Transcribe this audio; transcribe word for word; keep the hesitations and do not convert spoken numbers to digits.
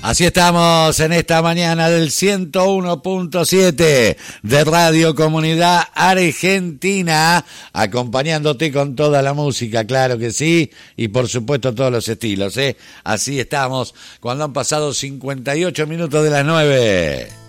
Así estamos en esta mañana del ciento uno punto siete de Radio Comunidad Argentina, acompañándote con toda la música, claro que sí, y por supuesto todos los estilos, ¿eh? Así estamos cuando han pasado cincuenta y ocho minutos de las nueve.